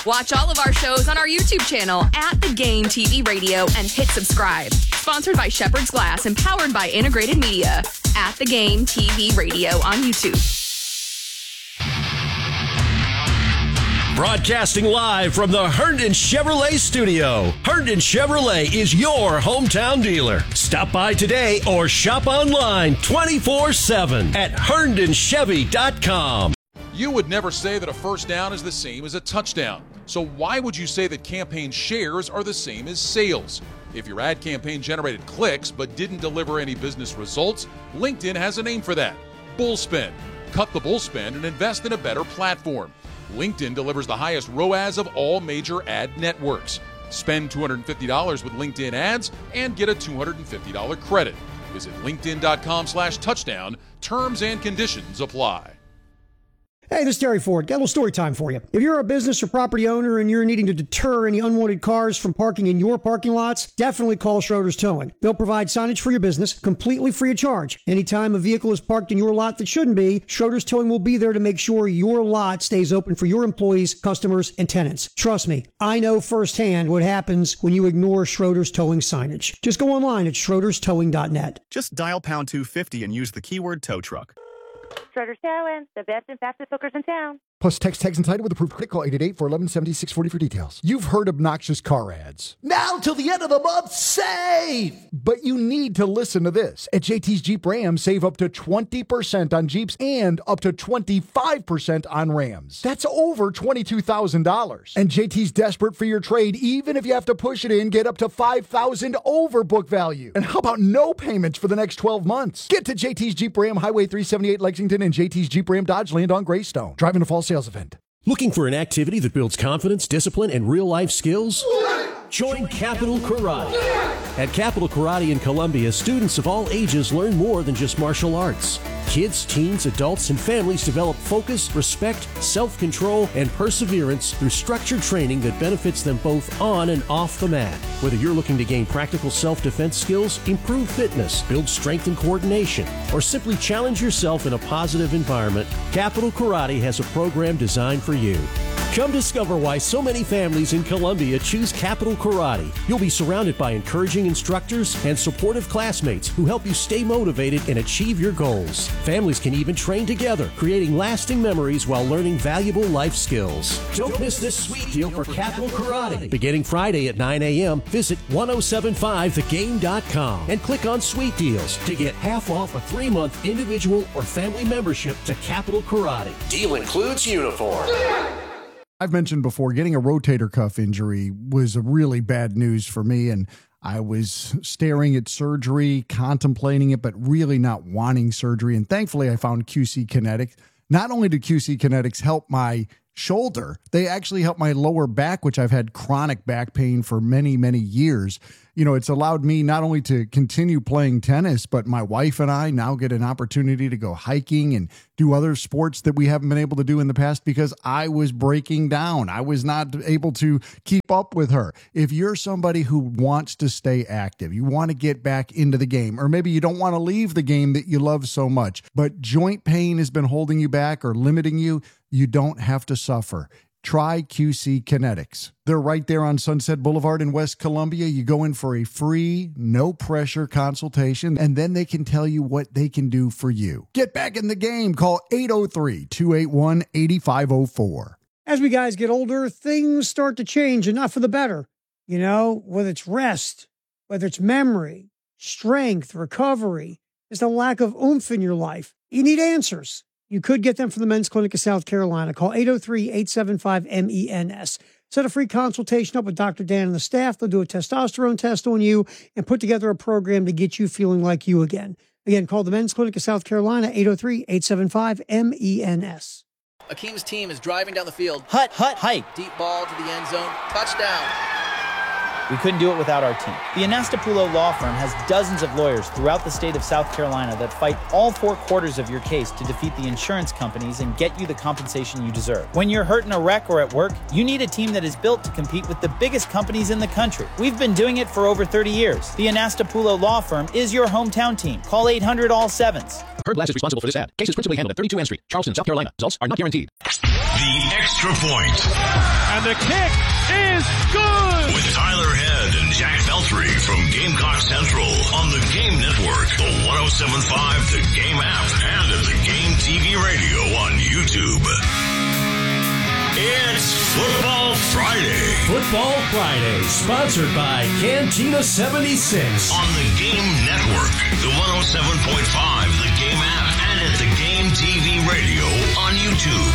Watch all of our shows on our YouTube channel at The Game TV Radio and hit subscribe. Sponsored by Shepherd's Glass and powered by Integrated Media at The Game TV Radio on YouTube. Broadcasting live from the Herndon Chevrolet studio. Herndon Chevrolet is your hometown dealer. Stop by today or shop online 24/7 at HerndonChevy.com. You would never say that a first down is the same as a touchdown. So why would you say that campaign shares are the same as sales? If your ad campaign generated clicks but didn't deliver any business results, LinkedIn has a name for that: Bullspend. Cut the bullspend and invest in a better platform. LinkedIn delivers the highest ROAS of all major ad networks. Spend $250 with LinkedIn ads and get a $250 credit. Visit linkedin.com/touchdown. Terms and conditions apply. Hey, this is Terry Ford. Got a little story time for you. If you're a business or property owner and you're needing to deter any unwanted cars from parking in your parking lots, definitely call Schroeder's Towing. They'll provide signage for your business completely free of charge. Anytime a vehicle is parked in your lot that shouldn't be, Schroeder's Towing will be there to make sure your lot stays open for your employees, customers, and tenants. Trust me, I know firsthand what happens when you ignore Schroeder's Towing signage. Just go online at schroederstowing.net. Just dial pound 250 and use the keyword tow truck. Schroeder's Towing, the best and fastest hookers in town. Plus text tags and title with approved credit. Call 888-411-7640 for details. You've heard obnoxious car ads. Now till the end of the month, save! But you need to listen to this. At JT's Jeep Ram, save up to 20% on Jeeps and up to 25% on Rams. That's over $22,000. And JT's desperate for your trade. Even if you have to push it in, get up to $5,000 over book value. And how about no payments for the next 12 months? Get to JT's Jeep Ram, Highway 378 Lexington, and JT's Jeep Ram Dodge Land on Greystone. Driving a fall sales event. Looking for an activity that builds confidence, discipline, and real-life skills? Join Capital Karate. At Capital Karate in Columbia, students of all ages learn more than just martial arts. Kids, teens, adults, and families develop focus, respect, self-control, and perseverance through structured training that benefits them both on and off the mat. Whether you're looking to gain practical self-defense skills, improve fitness, build strength and coordination, or simply challenge yourself in a positive environment, Capital Karate has a program designed for you. Come discover why so many families in Columbia choose Capital Karate. You'll be surrounded by encouraging instructors and supportive classmates who help you stay motivated and achieve your goals. Families can even train together, creating lasting memories while learning valuable life skills. Don't miss this sweet deal for Capital Karate. Beginning Friday at 9 a.m., visit 1075thegame.com and click on Sweet Deals to get half off a 3-month individual or family membership to Capital Karate. Deal includes uniform. I've mentioned before, getting a rotator cuff injury was a really bad news for me, and I was staring at surgery, contemplating it, but really not wanting surgery. And thankfully, I found QC Kinetics. Not only did QC Kinetics help my shoulder, they actually helped my lower back, which I've had chronic back pain for many, many years. You know, it's allowed me not only to continue playing tennis, but my wife and I now get an opportunity to go hiking and do other sports that we haven't been able to do in the past because I was breaking down. I was not able to keep up with her. If you're somebody who wants to stay active, you want to get back into the game, or maybe you don't want to leave the game that you love so much, but joint pain has been holding you back or limiting you, you don't have to suffer. Try QC Kinetics. They're right there on Sunset Boulevard in West Columbia. You go in for a free, no-pressure consultation, and then they can tell you what they can do for you. Get back in the game. Call 803-281-8504. As we guys get older, things start to change, and not for the better. You know, whether it's rest, whether it's memory, strength, recovery, there's a lack of oomph in your life. You need answers. You could get them from the Men's Clinic of South Carolina. Call 803-875-MENS. Set a free consultation up with Dr. Dan and the staff. They'll do a testosterone test on you and put together a program to get you feeling like you again. Again, call the Men's Clinic of South Carolina, 803-875-MENS. Akeem's team is driving down the field. Hut, hike. Deep ball to the end zone. Touchdown. We couldn't do it without our team. The Anastapulo Law Firm has dozens of lawyers throughout the state of South Carolina that fight all 4 quarters of your case to defeat the insurance companies and get you the compensation you deserve. When you're hurt in a wreck or at work, you need a team that is built to compete with the biggest companies in the country. We've been doing it for over 30 years. The Anastapulo Law Firm is your hometown team. Call 800-ALL-7s. Heard Glass is responsible for this ad. Case is principally handled at 32 Ann Street, Charleston, South Carolina. Results are not guaranteed. The Extra Point. And the kick is good! With Tyler Head and Jack Veltri from Gamecock Central on the Game Network, the 107.5 The Game app, and at the Game TV radio on YouTube. It's Football Friday. Football Friday, sponsored by Cantina 76. On the Game Network, the 107.5 The Game app, and at the Game TV radio on YouTube.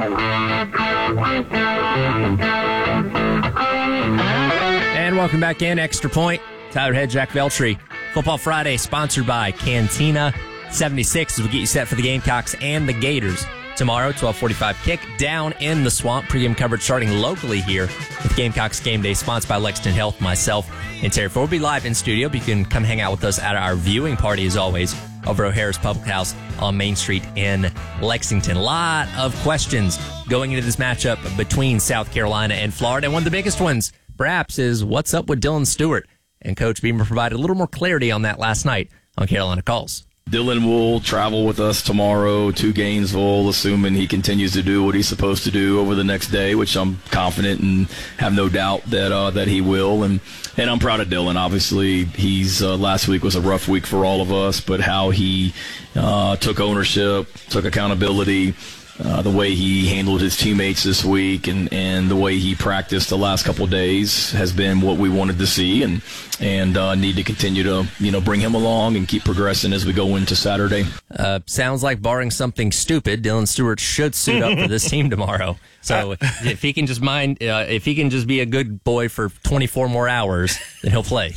And welcome back in, Extra Point. Tyler Head, Jack Veltri. Football Friday, sponsored by Cantina 76, as we get you set for the Gamecocks and the Gators. Tomorrow, 12:45 kick down in the Swamp. Pre-game coverage starting locally here with Gamecocks Game Day, sponsored by Lexington Health. Myself and Terry Ford will be live in studio, but you can come hang out with us at our viewing party, as always, over O'Hara's Public House on Main Street in Lexington. A lot of questions going into this matchup between South Carolina and Florida. And one of the biggest ones, perhaps, is what's up with Dylan Stewart. And Coach Beamer provided a little more clarity on that last night on Carolina Calls. Dylan will travel with us tomorrow to Gainesville, assuming he continues to do what he's supposed to do over the next day, which I'm confident and have no doubt that he will. And I'm proud of Dylan. Obviously, he's last week was a rough week for all of us, but how he took ownership, took accountability, the way he handled his teammates this week, and the way he practiced the last couple of days has been what we wanted to see, and need to continue to bring him along and keep progressing as we go into Saturday. Sounds like, barring something stupid, Dylan Stewart should suit up for this team tomorrow. So if he can just be a good boy for 24 more hours, then he'll play.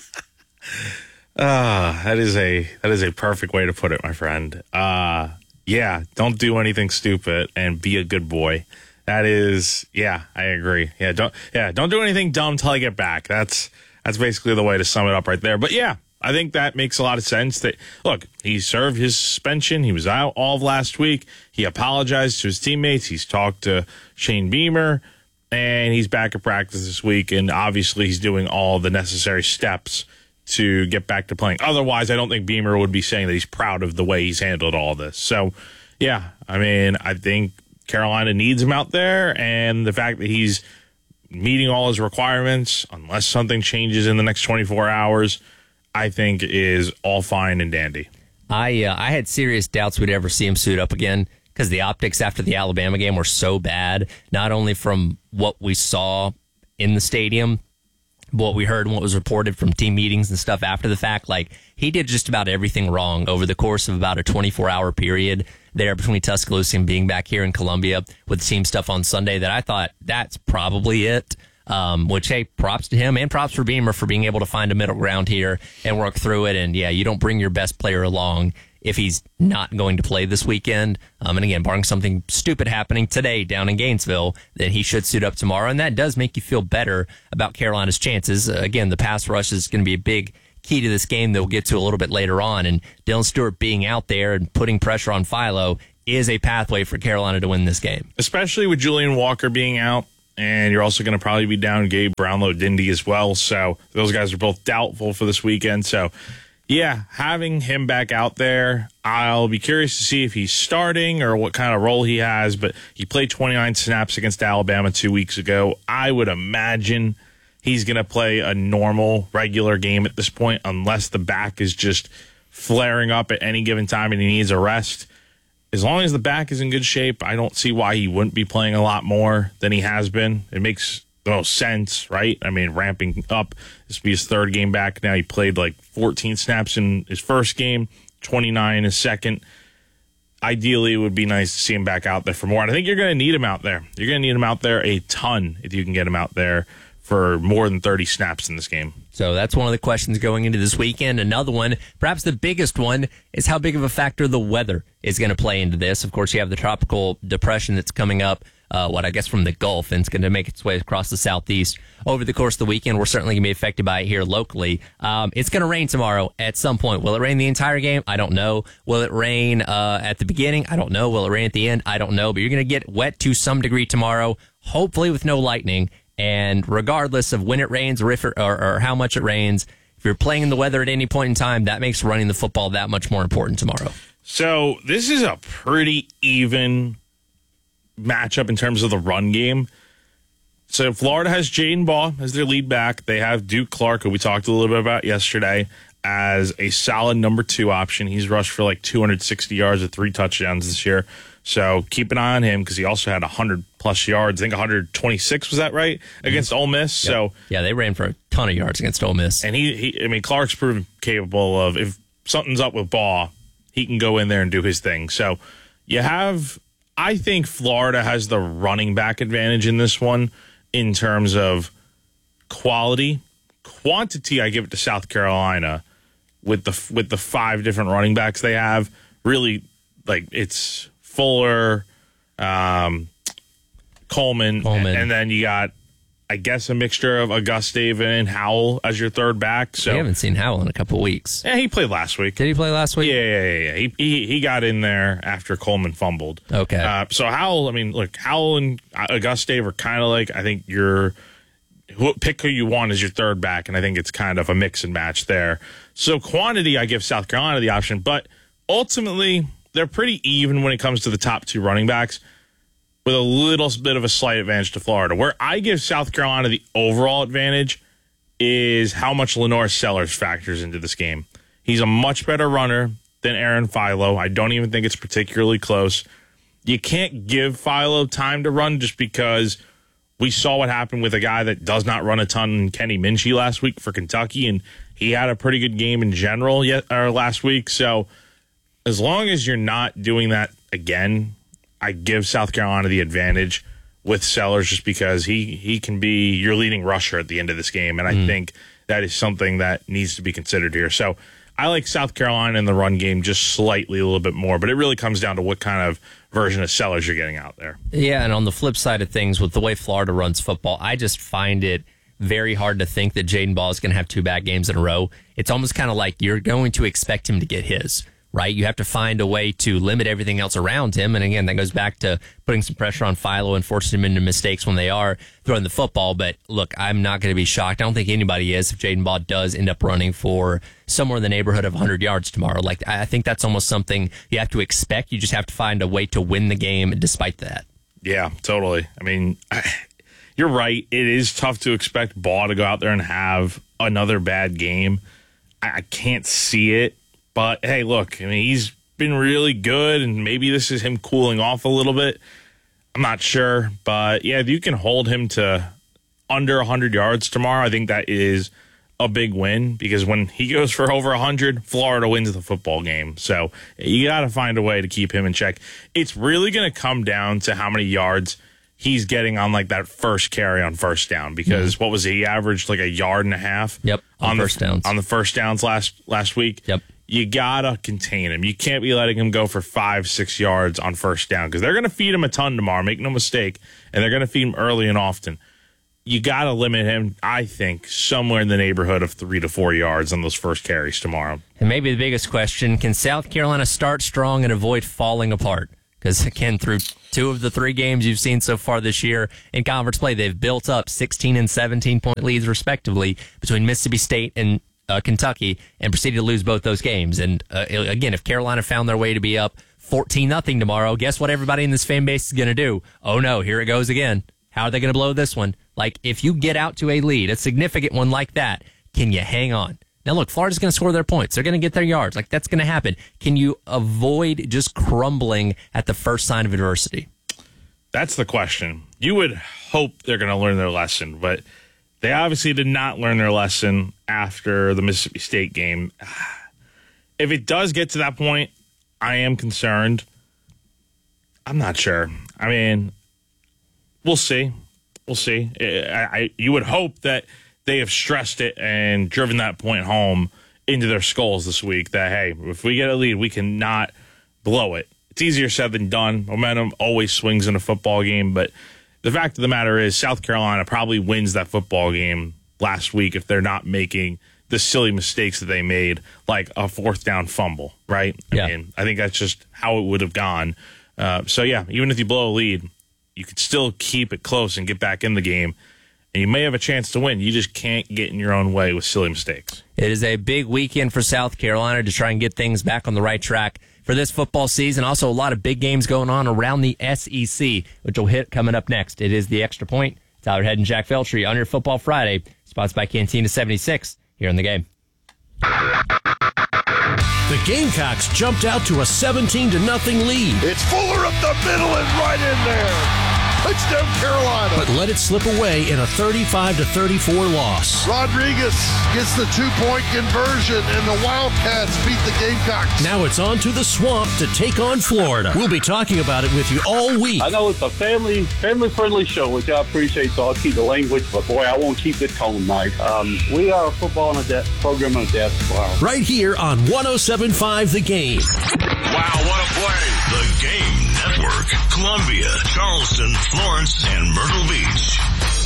That is a perfect way to put it, my friend. Yeah, don't do anything stupid and be a good boy. That is, I agree. Don't do anything dumb till I get back. That's basically the way to sum it up right there. But yeah, I think that makes a lot of sense. That, look, he served his suspension. He was out all of last week. He apologized to his teammates. He's talked to Shane Beamer, and he's back at practice this week. And obviously, he's doing all the necessary steps to get back to playing. Otherwise, I don't think Beamer would be saying that he's proud of the way he's handled all this. So, yeah, I mean, I think Carolina needs him out there, and the fact that he's meeting all his requirements, unless something changes in the next 24 hours, I think is all fine and dandy. I had serious doubts we'd ever see him suit up again, because the optics after the Alabama game were so bad, not only from what we saw in the stadium, what we heard and what was reported from team meetings and stuff after the fact. Like, he did just about everything wrong over the course of about a 24-hour period there between Tuscaloosa and being back here in Columbia with team stuff on Sunday, that I thought that's probably it. Which, hey, props to him and props for Beamer for being able to find a middle ground here and work through it. And yeah, you don't bring your best player along if he's not going to play this weekend. And again, barring something stupid happening today down in Gainesville, then he should suit up tomorrow. And that does make you feel better about Carolina's chances. Again, the pass rush is going to be a big key to this game that we'll get to a little bit later on. And Dylan Stewart being out there and putting pressure on Philo is a pathway for Carolina to win this game. Especially with Julian Walker being out. And you're also going to probably be down Gabe Brownlow-Dindy as well. So those guys are both doubtful for this weekend. So, yeah, having him back out there, I'll be curious to see if he's starting or what kind of role he has. But he played 29 snaps against Alabama 2 weeks ago. I would imagine he's going to play a normal, regular game at this point, unless the back is just flaring up at any given time and he needs a rest. As long as the back is in good shape, I don't see why he wouldn't be playing a lot more than he has been. It makes the most sense, right? I mean, ramping up. This will be his third game back now. He played like 14 snaps in his first game, 29 in his second. Ideally, it would be nice to see him back out there for more. And I think you're going to need him out there. You're going to need him out there a ton if you can get him out there for more than 30 snaps in this game. So that's one of the questions going into this weekend. Another one, perhaps the biggest one, is how big of a factor the weather is going to play into this. Of course, you have the tropical depression that's coming up, from the Gulf, and it's going to make its way across the southeast over the course of the weekend. We're certainly going to be affected by it here locally. It's going to rain tomorrow at some point. Will it rain the entire game? I don't know. Will it rain at the beginning? I don't know. Will it rain at the end? I don't know. But you're going to get wet to some degree tomorrow, hopefully with no lightning. And regardless of when it rains or if or how much it rains, if you're playing in the weather at any point in time, that makes running the football that much more important tomorrow. So this is a pretty even matchup in terms of the run game. So Florida has Jaden Baugh as their lead back. They have Duke Clark, who we talked a little bit about yesterday, as a solid number 2 option. He's rushed for like 260 yards with 3 touchdowns this year. So keep an eye on him because he also had 100-plus yards. I think 126, was that right, against Ole Miss? Yep. So yeah, they ran for a ton of yards against Ole Miss. And Clark's proven capable of, if something's up with Baugh, he can go in there and do his thing. So I think Florida has the running back advantage in this one in terms of quality. Quantity, I give it to South Carolina with the 5 different running backs they have. Really, like, it's Fuller, Coleman, and then you got, I guess, a mixture of Auguste and Howell as your third back. So we haven't seen Howell in a couple weeks. Yeah, he played last week. Did he play last week? Yeah. He got in there after Coleman fumbled. Okay. So Howell, Howell and Auguste were kind of like, I think pick who you want as your third back, and I think it's kind of a mix and match there. So quantity, I give South Carolina the option, but ultimately they're pretty even when it comes to the top 2 running backs, with a little bit of a slight advantage to Florida. Where I give South Carolina the overall advantage is how much Lenore Sellers factors into this game. He's a much better runner than Aaron Philo. I don't even think it's particularly close. You can't give Philo time to run just because we saw what happened with a guy that does not run a ton, Kenny Minchie, last week for Kentucky, and he had a pretty good game in general last week. So as long as you're not doing that again, I give South Carolina the advantage with Sellers just because he can be your leading rusher at the end of this game, and I think that is something that needs to be considered here. So I like South Carolina in the run game just slightly a little bit more, but it really comes down to what kind of version of Sellers you're getting out there. Yeah, and on the flip side of things, with the way Florida runs football, I just find it very hard to think that Jaden Baugh is going to have 2 bad games in a row. It's almost kind of like you're going to expect him to get his, right? You have to find a way to limit everything else around him. And again, that goes back to putting some pressure on Philo and forcing him into mistakes when they are throwing the football. But look, I'm not going to be shocked. I don't think anybody is if Jaden Baugh does end up running for somewhere in the neighborhood of 100 yards tomorrow. Like, I think that's almost something you have to expect. You just have to find a way to win the game despite that. Yeah, totally. You're right. It is tough to expect Baugh to go out there and have another bad game. I can't see it. But, hey, look, he's been really good, and maybe this is him cooling off a little bit. I'm not sure. But, yeah, if you can hold him to under 100 yards tomorrow, I think that is a big win because when he goes for over 100, Florida wins the football game. So you got to find a way to keep him in check. It's really going to come down to how many yards he's getting on like that first carry on first down because what was it? He averaged like 1.5 yards. Yep, on first downs. On the first downs last week. Yep. You got to contain him. You can't be letting him go for 5-6 yards on first down because they're going to feed him a ton tomorrow, make no mistake, and they're going to feed him early and often. You got to limit him, I think, somewhere in the neighborhood of 3 to 4 yards on those first carries tomorrow. And maybe the biggest question, can South Carolina start strong and avoid falling apart? Because, again, through 2 of the 3 games you've seen so far this year in conference play, they've built up 16 and 17-point leads, respectively, between Mississippi State and Kentucky, and proceeded to lose both those games. And again, if Carolina found their way to be up 14-0 tomorrow, guess what everybody in this fan base is going to do? Oh no, here it goes again. How are they going to blow this one? Like, if you get out to a lead, a significant one like that, can you hang on? Now look, Florida's going to score their points. They're going to get their yards. Like, that's going to happen. Can you avoid just crumbling at the first sign of adversity? That's the question. You would hope they're going to learn their lesson, but they obviously did not learn their lesson after the Mississippi State game. If it does get to that point, I am concerned. I'm not sure. We'll see. We'll see. You would hope that they have stressed it and driven that point home into their skulls this week that, hey, if we get a lead, we cannot blow it. It's easier said than done. Momentum always swings in a football game, but the fact of the matter is South Carolina probably wins that football game last week if they're not making the silly mistakes that they made, like a 4th down fumble, right? Yeah. I think that's just how it would have gone. So, yeah, even if you blow a lead, you could still keep it close and get back in the game, and you may have a chance to win. You just can't get in your own way with silly mistakes. It is a big weekend for South Carolina to try and get things back on the right track for this football season. Also, a lot of big games going on around the SEC, which will hit coming up next. It is the Extra Point. Tyler Head and Jack Veltri on your Football Friday, sponsored by Cantina 76 here in the game. The Gamecocks jumped out to a 17-0 lead. It's Fuller up the middle and right in there. Touchdown, Carolina. But let it slip away in a 35-34 loss. Rodriguez gets the 2-point conversion, and the Wildcats beat the Gamecocks. Now it's on to the Swamp to take on Florida. We'll be talking about it with you all week. I know it's a family-friendly show, which I appreciate, so I'll keep the language, but boy, I won't keep the tone nice. We are a football and a program on a depth. Wow. Right here on 107.5 The Game. Wow, what a play. The Game Network. Columbia, Charleston, Florence, and Myrtle Beach.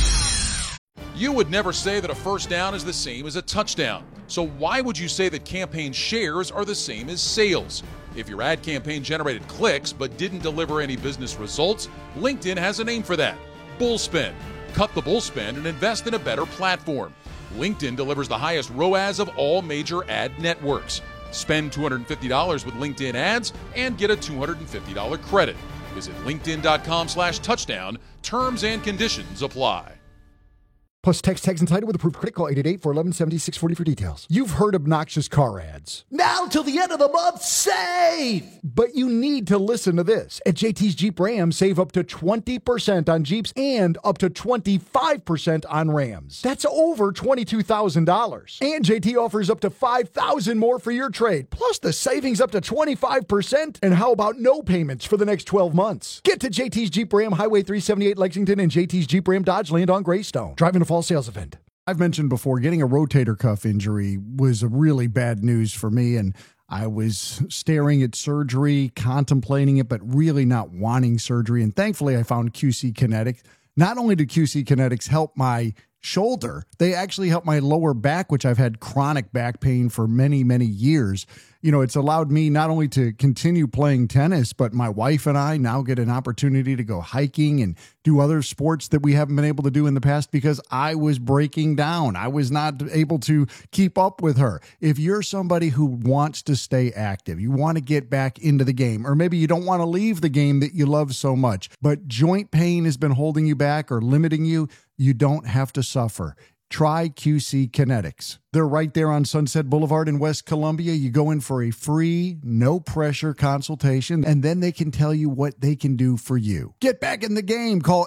You would never say that a first down is the same as a touchdown. So why would you say that campaign shares are the same as sales? If your ad campaign generated clicks but didn't deliver any business results, LinkedIn has a name for that. Bullspend. Cut the bullspend and invest in a better platform. LinkedIn delivers the highest ROAS of all major ad networks. Spend $250 with LinkedIn ads and get a $250 credit. Visit linkedin.com/touchdown. Terms and conditions apply. Plus, text tags and title with approved credit. Call 888-411-7640 for details. You've heard obnoxious car ads. Now till the end of the month, save! But you need to listen to this. At JT's Jeep Ram, save up to 20% on Jeeps and up to 25% on Rams. That's over $22,000. And JT offers up to $5,000 more for your trade. Plus the savings up to 25%. And how about no payments for the next 12 months? Get to JT's Jeep Ram, Highway 378 Lexington, and JT's Jeep Ram Dodge Land on Greystone. Driving a fall sales event. I've mentioned before, getting a rotator cuff injury was a really bad news for me, and I was staring at surgery, contemplating it, but really not wanting surgery. And thankfully, I found QC Kinetics. Not only did QC Kinetics help my shoulder, they actually helped my lower back, which I've had chronic back pain for many, many years. You know, it's allowed me not only to continue playing tennis, but my wife and I now get an opportunity to go hiking and do other sports that we haven't been able to do in the past because I was breaking down. I was not able to keep up with her. If you're somebody who wants to stay active, you want to get back into the game, or maybe you don't want to leave the game that you love so much, but joint pain has been holding you back or limiting you, you don't have to suffer. Try QC Kinetics. They're right there on Sunset Boulevard in West Columbia. You go in for a free, no-pressure consultation, and then they can tell you what they can do for you. Get back in the game. Call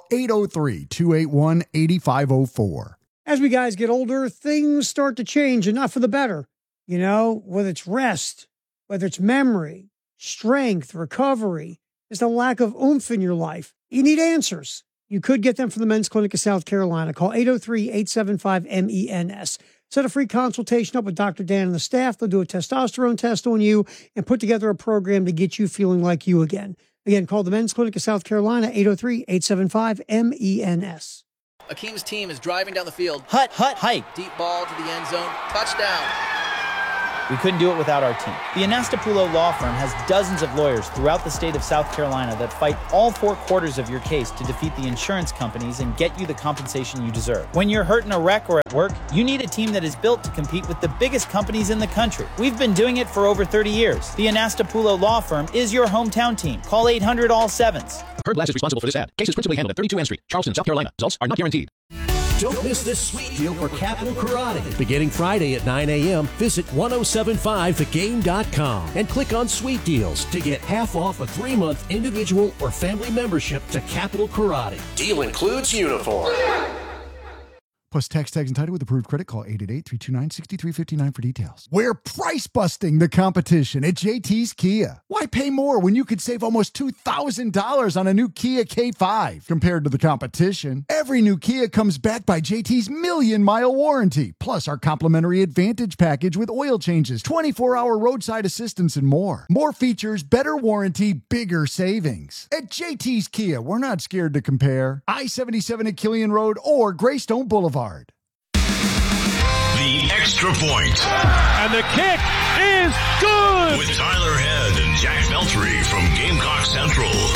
803-281-8504. As we guys get older, things start to change, and not for the better. You know, whether it's rest, whether it's memory, strength, recovery, there's a lack of oomph in your life. You need answers. You could get them from the Men's Clinic of South Carolina. Call 803-875-MENS. Set a free consultation up with Dr. Dan and the staff. They'll do a testosterone test on you and put together a program to get you feeling like you again. Again, call the Men's Clinic of South Carolina, 803-875-MENS. Akeem's team is driving down the field. Hut, hike. Deep ball to the end zone. Touchdown. We couldn't do it without our team. The Anastapulo Law Firm has dozens of lawyers throughout the state of South Carolina that fight all four quarters of your case to defeat the insurance companies and get you the compensation you deserve. When you're hurt in a wreck or at work, you need a team that is built to compete with the biggest companies in the country. We've been doing it for over 30 years. The Anastapulo Law Firm is your hometown team. Call 800-ALL-7s. Herb Glass is responsible for this ad. Case is principally handled at 32 N Street, Charleston, South Carolina. Results are not guaranteed. Don't miss this sweet deal for Capital Karate. Beginning Friday at 9 a.m., visit 1075thegame.com and click on Sweet Deals to get half off a 3-month individual or family membership to Capital Karate. Deal includes uniform. Plus text tags and title with approved credit. Call 888-329-6359 for details. We're price busting the competition at JT's Kia. Why pay more when you could save almost $2,000 on a new Kia K5 compared to the competition? Every new Kia comes backed by JT's 1,000,000-mile warranty, plus our complimentary Advantage package with oil changes, 24-hour roadside assistance, and more. More features, better warranty, bigger savings. At JT's Kia, we're not scared to compare. I-77 at Killian Road or Greystone Boulevard. The Extra Point. And the kick is good! With Tyler Head and Jack Veltri from Gamecock Central.